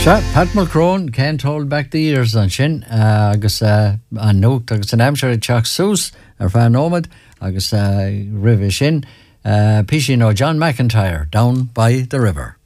Pat Mulcrone can't hold back the ears an sin agus an nucht agus an amsir teach sús ar fan ómad agus rih sin Pishin o John McIntyre, Down by the River.